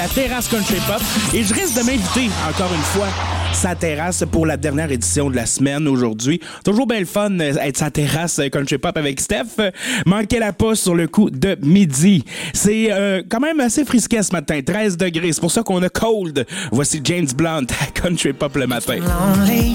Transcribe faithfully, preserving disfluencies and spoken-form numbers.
la terrasse Country Pop. Et je risque de m'inviter, encore une fois, sa terrasse pour la dernière édition de la semaine aujourd'hui. Toujours bien le fun être sa terrasse Country Pop avec Steph. Manquez-la pas sur le coup de midi. C'est euh, quand même assez frisquet ce matin, treize degrés. C'est pour ça qu'on a cold. Voici James Blunt à Country Pop le matin.